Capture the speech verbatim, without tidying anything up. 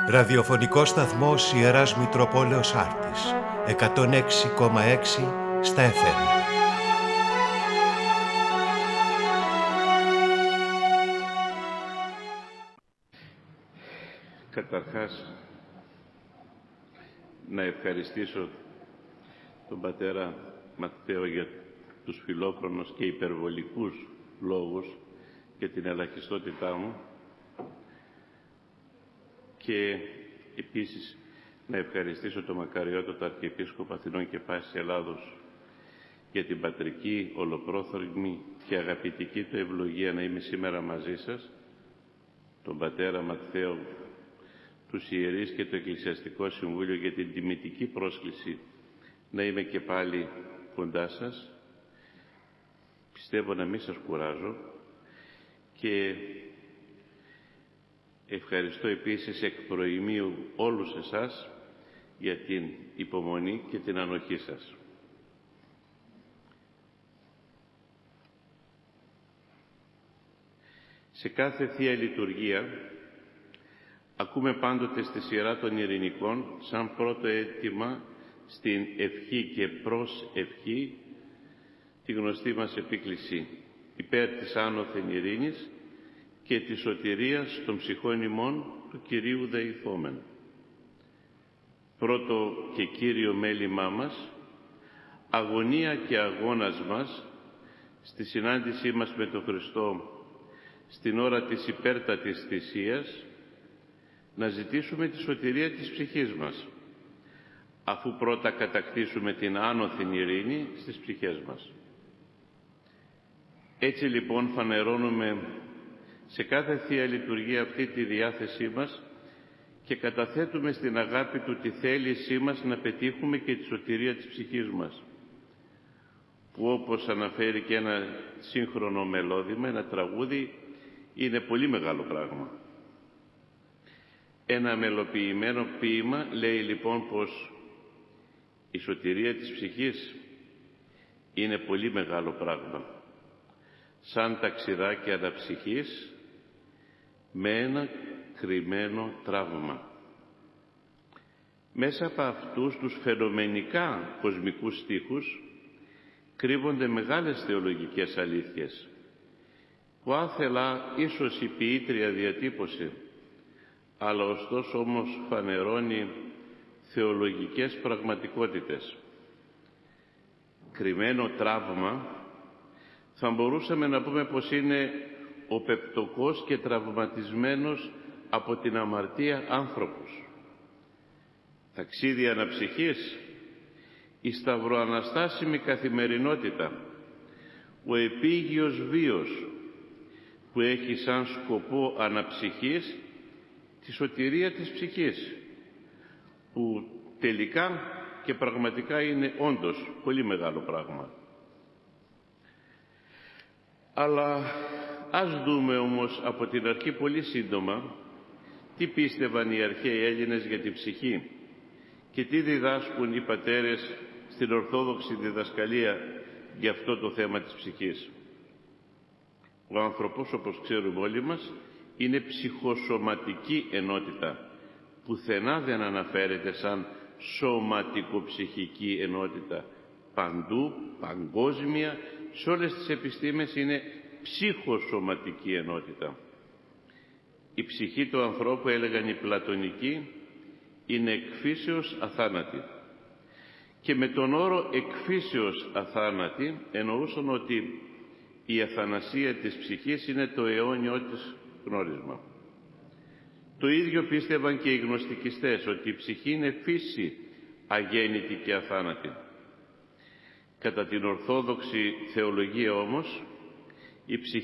Ραδιοφωνικός σταθμός Ιεράς Μητροπόλεως Άρτης, εκατόν έξι κόμμα έξι στα εφ εμ. Καταρχάς, να ευχαριστήσω τον πατέρα Ματθαίο για τους φιλόχρονους και υπερβολικούς λόγους και την ελαχιστότητά μου, και επίσης να ευχαριστήσω τον μακαριότατο Αρχιεπίσκοπο Αθηνών και πάσης Ελλάδος για την πατρική, ολοπρόθερμη και αγαπητική του ευλογία να είμαι σήμερα μαζί σας, τον πατέρα Ματθαίο, τους ιερείς και το Εκκλησιαστικό Συμβούλιο για την τιμητική πρόσκληση να είμαι και πάλι κοντά σας. Πιστεύω να μην σας κουράζω και ευχαριστώ επίσης εκ προημίου όλους εσάς για την υπομονή και την ανοχή σας. Σε κάθε Θεία Λειτουργία ακούμε πάντοτε στη σειρά των ειρηνικών σαν πρώτο αίτημα στην ευχή και προς ευχή τη γνωστή μας επίκληση υπέρ της άνωθεν ειρήνης και της σωτηρίας των ψυχών ημών του Κυρίου δεηθόμεν. Πρώτο και κύριο μέλημά μας, αγωνία και αγώνας μας στη συνάντησή μας με τον Χριστό στην ώρα της υπέρτατης θυσίας, να ζητήσουμε τη σωτηρία της ψυχής μας, αφού πρώτα κατακτήσουμε την άνωθεν ειρήνη στις ψυχές μας. Έτσι λοιπόν φανερώνουμε σε κάθε Θεία Λειτουργία αυτή τη διάθεσή μας και καταθέτουμε στην αγάπη Του τη θέλησή μας να πετύχουμε και τη σωτηρία της ψυχής μας, που όπως αναφέρει και ένα σύγχρονο μελώδημα, ένα τραγούδι, είναι πολύ μεγάλο πράγμα. Ένα μελοποιημένο ποίημα λέει λοιπόν πως η σωτηρία της ψυχής είναι πολύ μεγάλο πράγμα, σαν ταξιδάκι αναψυχής με ένα κρυμμένο τραύμα. Μέσα από αυτούς τους φαινομενικά κοσμικούς στίχους κρύβονται μεγάλες θεολογικές αλήθειες, που άθελα ίσως η ποιήτρια διατύπωσε, αλλά ωστόσο όμως φανερώνει θεολογικές πραγματικότητες. Κρυμμένο τραύμα θα μπορούσαμε να πούμε πως είναι ο πεπτωκός και τραυματισμένος από την αμαρτία άνθρωπος. Ταξίδι αναψυχής, η σταυροαναστάσιμη καθημερινότητα, ο επίγειος βίος που έχει σαν σκοπό αναψυχής τη σωτηρία της ψυχής, που τελικά και πραγματικά είναι όντως πολύ μεγάλο πράγμα. Αλλά ας δούμε όμως από την αρχή πολύ σύντομα τι πίστευαν οι αρχαίοι Έλληνες για την ψυχή και τι διδάσκουν οι πατέρες στην Ορθόδοξη διδασκαλία για αυτό το θέμα της ψυχής. Ο άνθρωπος, όπως ξέρουμε όλοι μας, είναι ψυχοσωματική ενότητα. Πουθενά δεν αναφέρεται σαν σωματικοψυχική ενότητα. Παντού, παγκόσμια, σε όλες τις επιστήμες είναι ψυχοσωματική ενότητα. Η ψυχή του ανθρώπου, έλεγαν οι Πλατωνικοί, είναι εκφύσεως αθάνατη. Και με τον όρο εκφύσεως αθάνατη εννοούσαν ότι η αθανασία της ψυχής είναι το αιώνιο της γνώρισμα. Το ίδιο πίστευαν και οι γνωστικιστές, ότι η ψυχή είναι φύση αγέννητη και αθάνατη. Κατά την Ορθόδοξη θεολογία όμως, η ψυχή